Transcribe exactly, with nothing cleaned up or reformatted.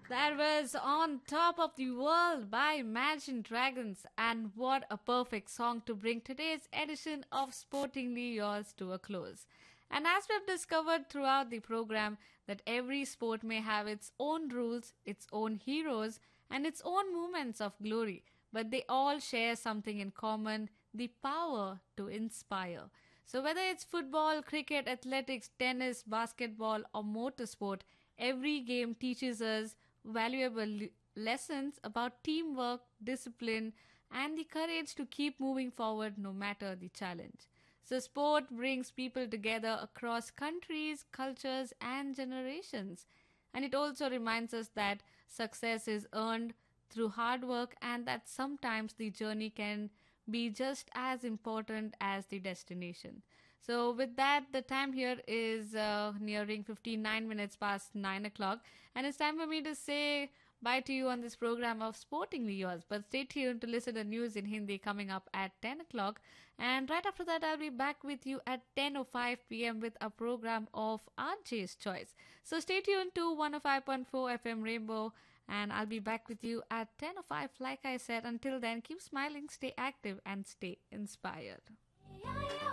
That was On Top of the World by Imagine Dragons, and what a perfect song to bring today's edition of Sportingly Yours to a close. And as we've discovered throughout the program, that every sport may have its own rules, its own heroes, and its own moments of glory, but they all share something in common: the power to inspire. So, whether it's football, cricket, athletics, tennis, basketball, or motorsport, every game teaches us valuable le- lessons about teamwork, discipline, and the courage to keep moving forward no matter the challenge. So, sport brings people together across countries, cultures, and generations. And it also reminds us that success is earned through hard work and that sometimes the journey can be just as important as the destination. So, with that, the time here is uh, nearing fifty-nine minutes past nine o'clock, and it's time for me to say bye to you on this program of Sportingly Yours. But stay tuned to listen to news in Hindi coming up at ten o'clock, and right after that, I'll be back with you at ten oh five p m with a program of R J's Choice. So, stay tuned to one oh five point four F M Rainbow, and I'll be back with you at ten oh five. Like I said, until then, keep smiling, stay active, and stay inspired.